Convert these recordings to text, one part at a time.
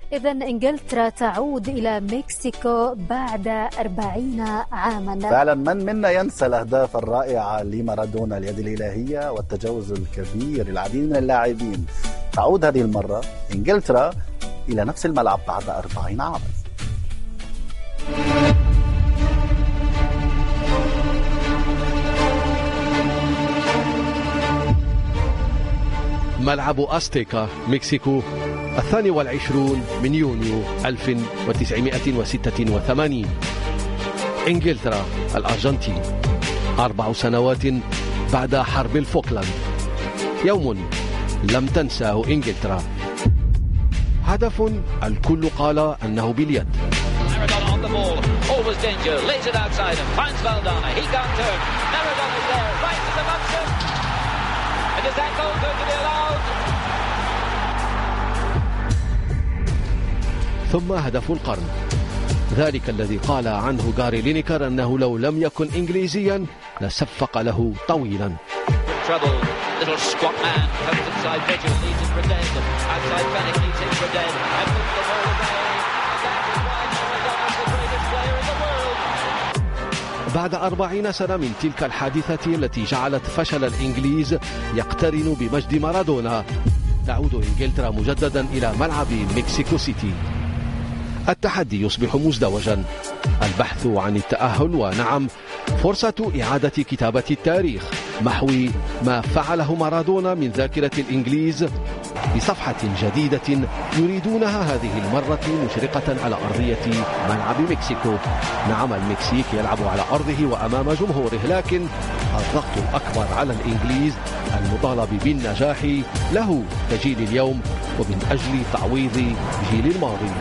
إذا إنجلترا تعود إلى مكسيكو بعد 40 عاما. فعلا من منا ينسى الأهداف الرائعة لمارادونا، اليد الإلهية والتجاوز الكبير للعديد من اللاعبين. تعود هذه المرة إنجلترا إلى نفس الملعب بعد 40 عاما. ملعب أستيكا مكسيكو 22 من يونيو 1986. إنجلترا الأرجنتين 4 سنوات بعد حرب الفوكلاند، يوم لم تنساه إنجلترا. هدف الكل قال أنه باليد. ثم هدف القرن، ذلك الذي قال عنه غاري لينيكر أنه لو لم يكن إنجليزيا لصفق له طويلا. بعد 40 سنة من تلك الحادثة التي جعلت فشل الإنجليز يقترن بمجد مارادونا، تعود إنجلترا مجددا إلى ملعب مكسيكو سيتي. التحدي يصبح مزدوجا، البحث عن التأهل ونعم فرصة إعادة كتابة التاريخ، محو ما فعله مارادونا من ذاكرة الإنجليز بصفحة جديدة يريدونها هذه المرة مشرقة على أرضية ملعب مكسيكو. نعم، المكسيك يلعب على أرضه وأمام جمهوره، لكن الضغط الأكبر على الإنجليز المطالب بالنجاح له كجيل اليوم ومن أجل تعويض جيل الماضي.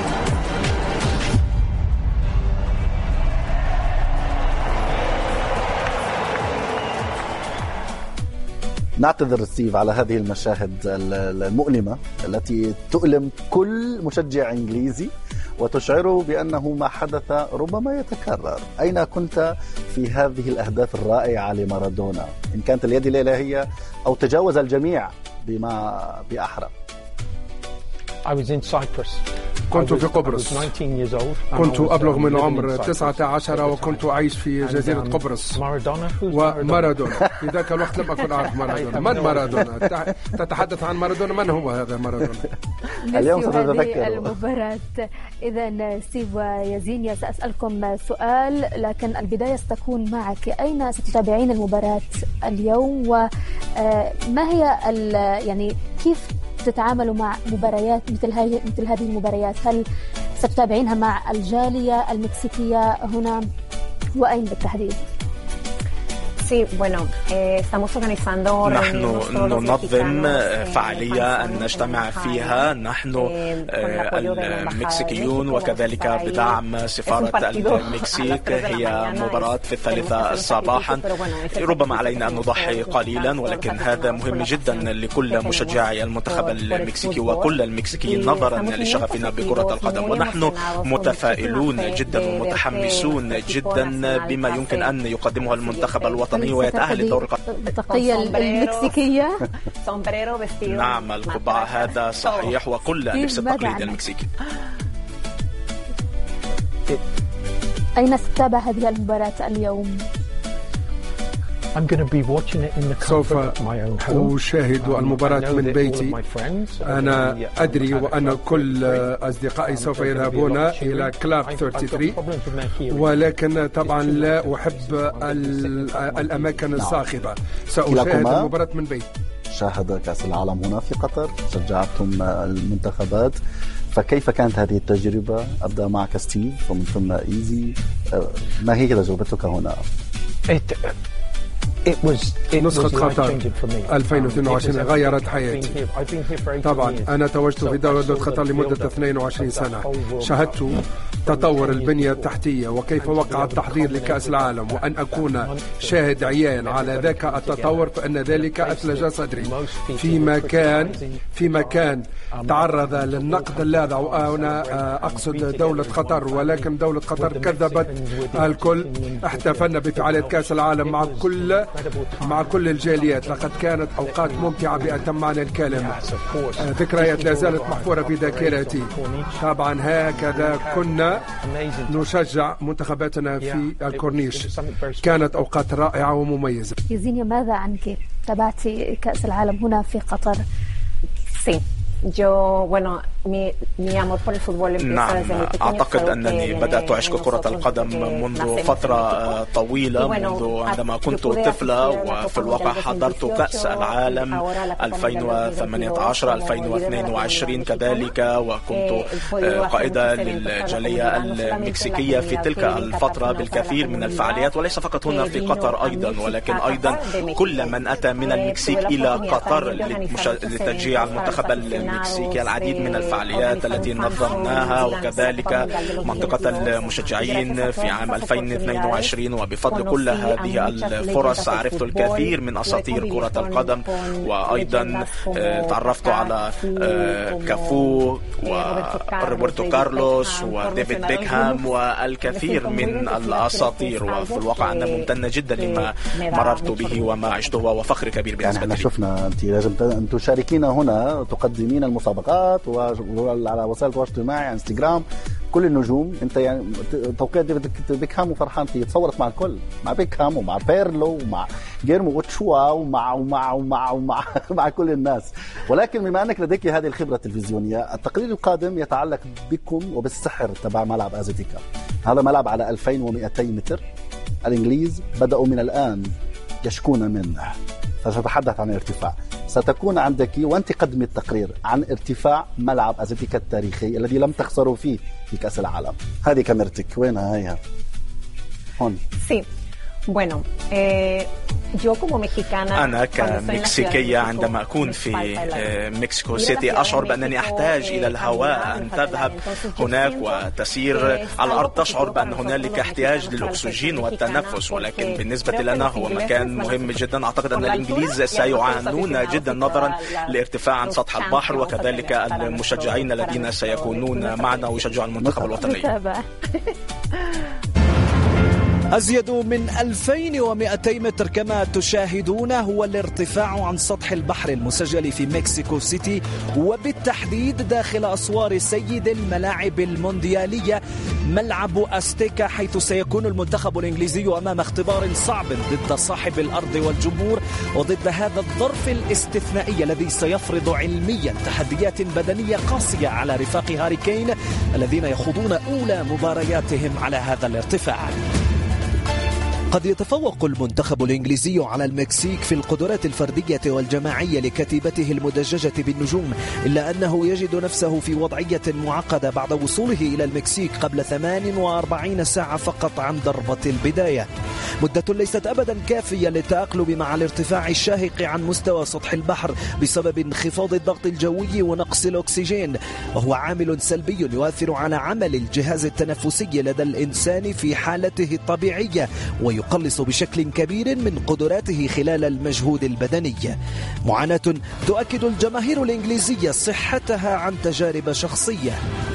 نعتذر ستيف على هذه المشاهد المؤلمة التي تؤلم كل مشجع إنجليزي وتشعره بأنه ما حدث ربما يتكرر. أين كنت في هذه الأهداف الرائعة لمارادونا، إن كانت اليد الإلهية أو تجاوز الجميع بما بأحرى؟ كنت في قبرص، كنت أبلغ من العمر 19 وكنت أعيش في جزيرة قبرص. ومارادونا في ذاك الوقت لم أكن أعرف مارادونا. من مارادونا؟ تتحدث عن مارادونا، من هو هذا مارادونا؟ اليوم سنتذكر المباراة. إذا ستيف ويزين سأسألكم سؤال، لكن البداية ستكون معك. أين ستتابعين المباراة اليوم، وما هي يعني كيف تتعاملوا مع مباريات مثل هذه المباريات؟ هل ستتابعينها مع الجالية المكسيكية هنا، وأين بالتحديد؟ نحن ننظم فعالية أن نجتمع فيها نحن المكسيكيون وكذلك بدعم سفارة المكسيك. هي مباراة في 3 صباحا، ربما علينا أن نضحي قليلا، ولكن هذا مهم جدا لكل مشجعي المنتخب المكسيكي وكل المكسيكيين نظرا لشغفنا بكرة القدم. ونحن متفائلون جدا ومتحمسون جدا بما يمكن أن يقدمه المنتخب الوطني ويتأهل لدور التقية المكسيكية. نعم، القبعة هذا صحيح، وكل لبس التقليد المكسيكي. أين ستتابع هذه المباراة اليوم؟ سوف أشاهد المباراة من بيتي. أنا أدري وأن كل أصدقائي سوف يذهبون إلى كلاب 33، ولكن طبعا لا أحب الأماكن الصاخبة. سأشاهد المباراة من بيتي. شاهد كأس العالم هنا في قطر، شجعتم المنتخبات، فكيف كانت هذه التجربة؟ أبدأ معك ستيف ومن ثم إيزي. ما هي تجربتك هنا؟ نسخة قطر 2022 غيرت حياتي. طبعا أنا تواجدت في دولة قطر لمدة 22 سنة، شاهدت تطور البنية التحتية وكيف وقع التحضير لكأس العالم وأن أكون شاهد عيان على ذاك التطور، فإن ذلك أثلج صدري في مكان تعرض للنقد اللاذع، وأنا أقصد دولة قطر، ولكن دولة قطر كذبت الكل. احتفلنا بفعالية كأس العالم مع كل الجاليات، لقد كانت أوقات ممتعة بأتم معنى الكلمة، ذكريات لا زالت محفورة في ذاكرتي. طبعا هكذا كنا نشجع منتخباتنا في الكورنيش، كانت أوقات رائعة ومميزة. يزينيا، ماذا عنك؟ تابعتي كأس العالم هنا في قطر؟ نعم، أعتقد أنني بدأت أعشق كرة القدم منذ فترة طويلة، منذ عندما كنت طفلة، وفي الواقع حضرت كأس العالم 2018 2022 كذلك، وكنت قائدة للجالية المكسيكية في تلك الفترة بالكثير من الفعاليات، وليس فقط هنا في قطر أيضا، ولكن أيضا كل من أتى من المكسيك إلى قطر لتشجيع المنتخب المكسيكي. العديد من الفعاليات التي نظمناها، وكذلك منطقة المشجعين في عام 2022، وبفضل كل هذه الفرص عرفت الكثير من أساطير كرة القدم، وأيضا تعرفت على كافو وروبرتو كارلوس وديفيد بيكهام والكثير من الأساطير، وفي الواقع أنا ممتن جدا لما مررت به وما عشته، وفخر كبير بالنسبة لي. شفنا أنت لازم أن تشاركين هنا، تقدمين المسابقات وعلى وسائل التواصل الاجتماعي، انستغرام، كل النجوم. انت يعني توقيع ديفيد بيكهام وفرحان فيه، تصورت مع الكل، مع بيكهام ومع بيرلو ومع جيرمو اوتشوا ومع كل الناس. ولكن بما انك لديك هذه الخبره التلفزيونيه، التقرير القادم يتعلق بكم وبالسحر تبع ملعب ازيتيكا. هذا ملعب على 2200 متر، الانجليز بدأوا من الان يشكون منه، فسأتحدث عن ارتفاع. ستكون عندك وأنت قدمي التقرير عن ارتفاع ملعب أزيتيكا التاريخي الذي لم تخسروا فيه في كأس العالم. هذه كاميرتك، وينها هي؟ هون. أنا كمكسيكية عندما أكون في مكسيكو سيتي أشعر بأنني أحتاج إلى الهواء، أن تذهب هناك وتسير على الأرض تشعر بأن هنالك احتياج للأكسجين والتنفس، ولكن بالنسبة لنا هو مكان مهم جدا. أعتقد أن الإنجليز سيعانون جدا نظرا لارتفاع عن سطح البحر، وكذلك المشجعين الذين سيكونون معنا ويشجعوا المنتخب الوطني. أزيد من 2200 متر كما تشاهدون هو الارتفاع عن سطح البحر المسجل في مكسيكو سيتي، وبالتحديد داخل أسوار سيد الملاعب المونديالية ملعب أزتيكا، حيث سيكون المنتخب الإنجليزي أمام اختبار صعب ضد صاحب الأرض والجمهور، وضد هذا الظرف الاستثنائي الذي سيفرض علميا تحديات بدنية قاسية على رفاق هاري كين الذين يخوضون أولى مبارياتهم على هذا الارتفاع. قد يتفوق المنتخب الإنجليزي على المكسيك في القدرات الفردية والجماعية لكتيبته المدججة بالنجوم، إلا أنه يجد نفسه في وضعية معقدة بعد وصوله إلى المكسيك قبل 48 ساعة فقط عن ضربة البداية. مدة ليست أبدا كافية للتأقلم مع الارتفاع الشاهق عن مستوى سطح البحر بسبب انخفاض الضغط الجوي ونقص الأكسجين، وهو عامل سلبي يؤثر على عمل الجهاز التنفسي لدى الإنسان في حالته الطبيعية، ويقلص بشكل كبير من قدراته خلال المجهود البدني. معاناة تؤكد الجماهير الإنجليزية صحتها عن تجارب شخصية.